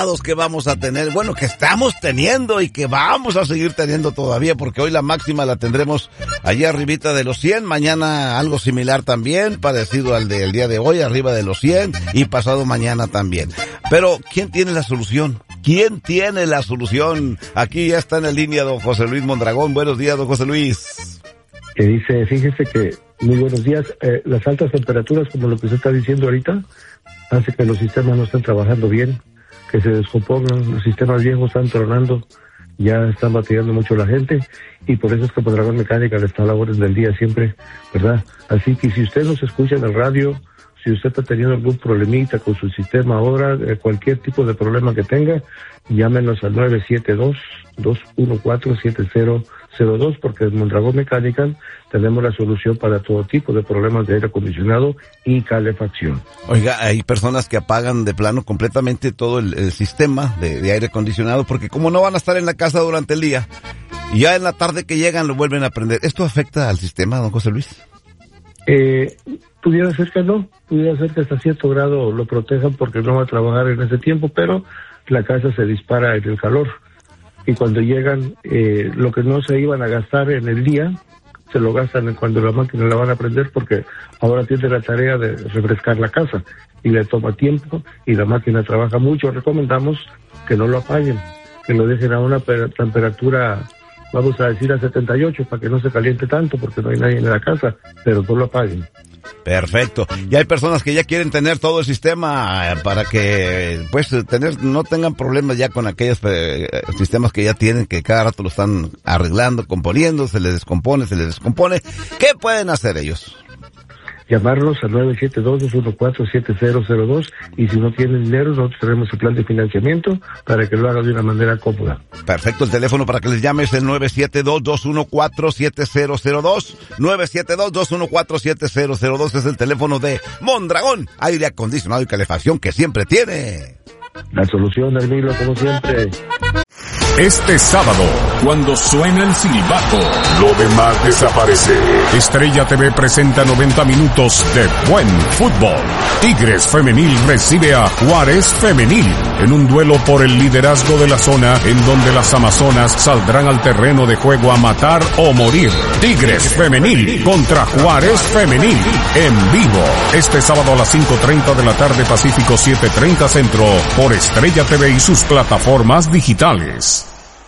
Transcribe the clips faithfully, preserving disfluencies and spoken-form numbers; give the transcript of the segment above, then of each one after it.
que vamos a tener, bueno, que estamos teniendo y que vamos a seguir teniendo todavía, porque hoy la máxima la tendremos allá arribita de los cien, mañana algo similar también, parecido al del día de hoy, arriba de los cien, y pasado mañana también. Pero, ¿quién tiene la solución? ¿Quién tiene la solución? Aquí ya está en la línea don José Luis Mondragón. Buenos días, don José Luis. Que dice, fíjese que, muy buenos días, eh, las altas temperaturas, como lo que usted está diciendo ahorita, hace que los sistemas no estén trabajando bien, que se descompongan, los sistemas viejos están tronando, ya están batallando mucho la gente, y por eso es que Mondragón Mechanical está a la orden del día siempre, ¿verdad? Así que si usted nos escucha en el radio, si usted está teniendo algún problemita con su sistema ahora, eh, cualquier tipo de problema que tenga, llámenos al nueve siete dos, dos uno cuatro, siete cero cero dos, porque en Mondragón Mechanical tenemos la solución para todo tipo de problemas de aire acondicionado y calefacción. Oiga, hay personas que apagan de plano completamente todo el, el sistema de, de aire acondicionado, porque como no van a estar en la casa durante el día, y ya en la tarde que llegan lo vuelven a prender. ¿Esto afecta al sistema, don José Luis? Eh, pudiera ser que no, pudiera ser que hasta cierto grado lo protejan porque no va a trabajar en ese tiempo, pero la casa se dispara en el calor. Y cuando llegan, eh, lo que no se iban a gastar en el día, se lo gastan cuando la máquina la van a prender, porque ahora tiene la tarea de refrescar la casa y le toma tiempo y la máquina trabaja mucho. Recomendamos que no lo apaguen, que lo dejen a una temperatura, vamos a decir a setenta y ocho, para que no se caliente tanto, porque no hay nadie en la casa, pero no lo apaguen. Perfecto. Y hay personas que ya quieren tener todo el sistema para que, pues, tener, no tengan problemas ya con aquellos eh, sistemas que ya tienen, que cada rato lo están arreglando, componiendo, se les descompone, se les descompone. ¿Qué pueden hacer ellos? Llamarnos al nueve siete dos, dos uno cuatro, siete cero cero dos, y si no tienen dinero, nosotros tenemos el plan de financiamiento para que lo hagan de una manera cómoda. Perfecto, el teléfono para que les llames es el nueve siete dos, dos uno cuatro, siete cero cero dos, nueve siete dos, dos uno cuatro, siete cero cero dos, es el teléfono de Mondragón, aire acondicionado y calefacción, que siempre tiene la solución, Hermilo, como siempre. Este sábado, cuando suena el silbato, lo demás desaparece. Estrella T V presenta noventa minutos de buen fútbol. Tigres Femenil recibe a Juárez Femenil en un duelo por el liderazgo de la zona, en donde las amazonas saldrán al terreno de juego a matar o morir. Tigres Femenil contra Juárez Femenil en vivo. Este sábado a las cinco treinta de la tarde, Pacífico siete treinta Centro, por Estrella T V y sus plataformas digitales.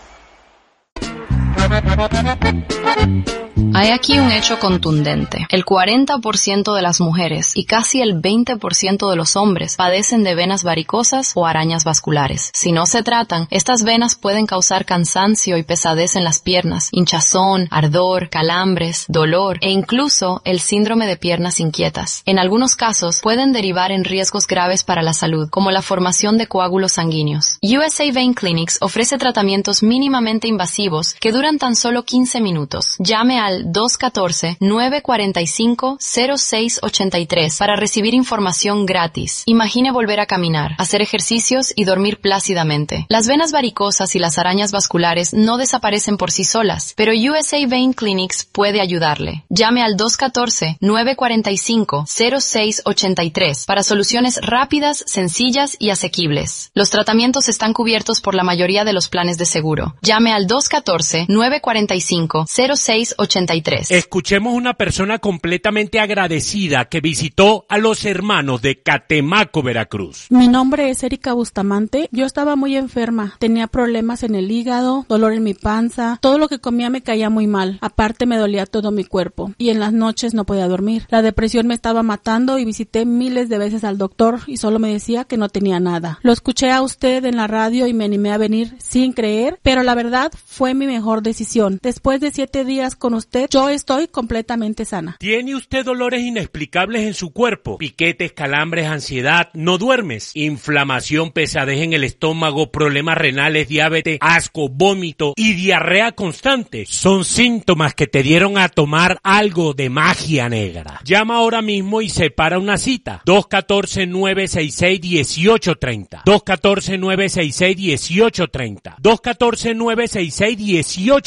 Hay aquí un hecho contundente. El cuarenta por ciento de las mujeres y casi el veinte por ciento de los hombres padecen de venas varicosas o arañas vasculares. Si no se tratan, estas venas pueden causar cansancio y pesadez en las piernas, hinchazón, ardor, calambres, dolor e incluso el síndrome de piernas inquietas. En algunos casos pueden derivar en riesgos graves para la salud, como la formación de coágulos sanguíneos. U S A Vein Clinics ofrece tratamientos mínimamente invasivos que duran tan solo quince minutos. Llame al dos uno cuatro, nueve cuatro cinco, cero seis ocho tres para recibir información gratis. Imagine volver a caminar, hacer ejercicios y dormir plácidamente. Las venas varicosas y las arañas vasculares no desaparecen por sí solas, pero U S A Vein Clinics puede ayudarle. Llame al dos uno cuatro, nueve cuatro cinco, cero seis ocho tres para soluciones rápidas, sencillas y asequibles. Los tratamientos están cubiertos por la mayoría de los planes de seguro. Llame al dos uno cuatro, nueve cuatro cinco, cero seis ocho tres. Escuchemos una persona completamente agradecida que visitó a los hermanos de Catemaco, Veracruz. Mi nombre es Erika Bustamante. Yo estaba muy enferma. Tenía problemas en el hígado, dolor en mi panza. Todo lo que comía me caía muy mal. Aparte me dolía todo mi cuerpo. Y en las noches no podía dormir. La depresión me estaba matando y visité miles de veces al doctor y solo me decía que no tenía nada. Lo escuché a usted en la radio y me animé a venir sin creer, pero la verdad fue mi mejor decisión. Después de siete días con usted, yo estoy completamente sana. ¿Tiene usted dolores inexplicables en su cuerpo? Piquetes, calambres, ansiedad, no duermes, inflamación, pesadez en el estómago, problemas renales, diabetes, asco, vómito y diarrea constante. Son síntomas que te dieron a tomar algo de magia negra. Llama ahora mismo y separa una cita. dos uno cuatro, nueve seis seis, uno ocho tres cero. dos uno cuatro, nueve seis seis, uno ocho tres cero. dos uno cuatro, nueve seis seis, uno ocho tres cero.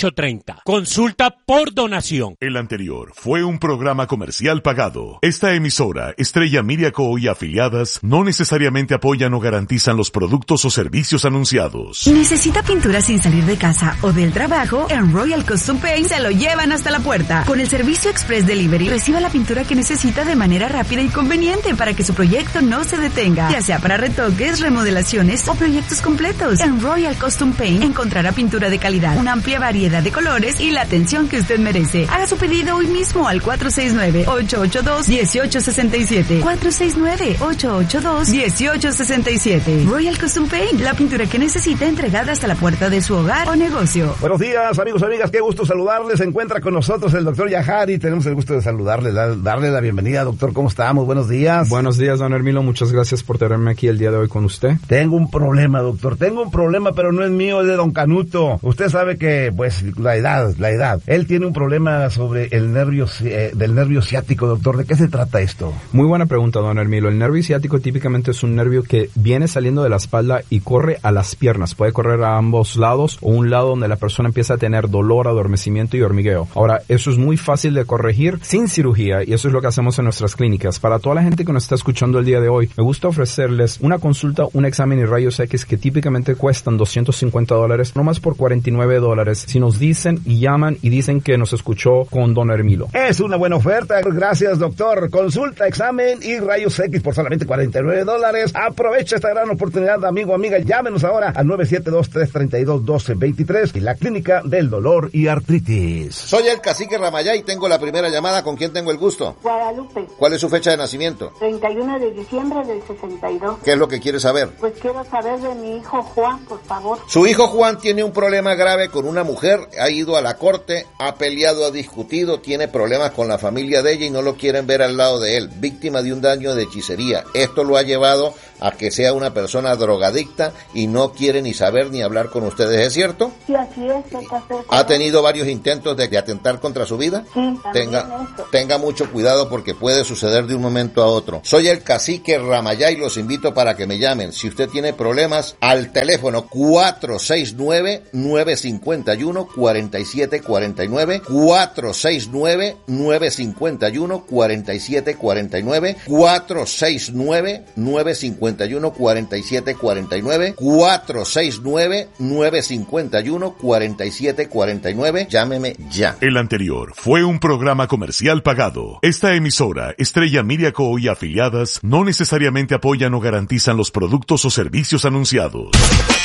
ocho tres cero. Consulta por donación. El anterior fue un programa comercial pagado. Esta emisora, Estrella Media Co. y afiliadas, no necesariamente apoyan o garantizan los productos o servicios anunciados. ¿Necesita pintura sin salir de casa o del trabajo? En Royal Custom Paint se lo llevan hasta la puerta. Con el servicio Express Delivery, reciba la pintura que necesita de manera rápida y conveniente para que su proyecto no se detenga, ya sea para retoques, remodelaciones o proyectos completos. En Royal Custom Paint encontrará pintura de calidad, una amplia variedad de colores y la atención que usted merece. Haga su pedido hoy mismo al cuatro seis nueve, ocho ocho dos, uno ocho seis siete. cuatro seis nueve, ocho ocho dos, uno ocho seis siete. Royal Custom Paint, la pintura que necesita entregada hasta la puerta de su hogar o negocio. Buenos días, amigos y amigas, qué gusto saludarles. Se encuentra con nosotros el doctor Yajari. Tenemos el gusto de saludarle, darle la bienvenida. Doctor, ¿cómo estamos? Buenos días. Buenos días, don Hermilo. Muchas gracias por tenerme aquí el día de hoy con usted. Tengo un problema, doctor. Tengo un problema, pero no es mío, es de don Canuto. Usted sabe que, pues, la edad, la edad. Él tiene un problema sobre el nervio, eh, del nervio ciático, doctor. ¿De qué se trata esto? Muy buena pregunta, don Hermilo. El nervio ciático típicamente es un nervio que viene saliendo de la espalda y corre a las piernas. Puede correr a ambos lados o un lado donde la persona empieza a tener dolor, adormecimiento y hormigueo. Ahora, eso es muy fácil de corregir sin cirugía y eso es lo que hacemos en nuestras clínicas. Para toda la gente que nos está escuchando el día de hoy, me gusta ofrecerles una consulta, un examen y rayos X que típicamente cuestan doscientos cincuenta dólares, no más por cuarenta y nueve dólares. Si nos dicen y llaman y dicen que nos escuchó con don Hermilo. Es una buena oferta. Gracias, doctor. Consulta, examen y rayos X por solamente cuarenta y nueve dólares. Aprovecha esta gran oportunidad, amigo, amiga. Llámenos ahora al nueve siete dos, tres tres dos, uno dos dos tres y la Clínica del Dolor y Artritis. Soy el cacique Ramayá y tengo la primera llamada. ¿Con quién tengo el gusto? Guadalupe. ¿Cuál es su fecha de nacimiento? treinta y uno de diciembre del sesenta y dos. ¿Qué es lo que quiere saber? Pues quiero saber de mi hijo Juan, por favor. Su hijo Juan tiene un problema grave con una mujer, ha ido a la corte, ha peleado, ha discutido, tiene problemas con la familia de ella y no lo quieren ver al lado de él, víctima de un daño de hechicería. Esto lo ha llevado a que sea una persona drogadicta y no quiere ni saber ni hablar con ustedes, ¿es cierto? Sí, así es. Hacer ¿Ha tenido varios intentos de, de atentar contra su vida? Sí, tenga, eso. Tenga mucho cuidado porque puede suceder de un momento a otro. Soy el cacique Ramayá y los invito para que me llamen. Si usted tiene problemas, al teléfono cuatro seis nueve, nueve cinco uno, cuatro siete cuatro nueve, cuatro seis nueve, nueve cinco uno, cuatro siete cuatro nueve, cuatro seis nueve, nueve cinco uno, cuatro siete cuatro nueve, cuatro seis nueve, nueve cinco uno, cuatro siete cuatro nueve. Llámeme ya. El anterior fue un programa comercial pagado. Esta emisora, Estrella Media Co. y afiliadas, no necesariamente apoyan o garantizan los productos o servicios anunciados.